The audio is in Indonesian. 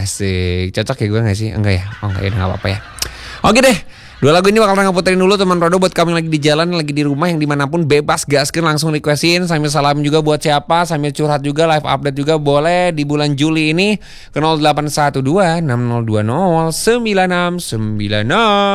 Asik. Cocok ya gue gak sih? Enggak ya? Oh enggak ya, gak apa-apa ya. Oke deh. 2 lagu ini bakal ngeputerin dulu teman Rodo buat kamu yang lagi di jalan, lagi di rumah, yang dimanapun bebas gaskeun langsung requestin. Sambil salam juga buat siapa, sambil curhat juga, live update juga boleh di bulan Juli ini ke 0812 6020 9696.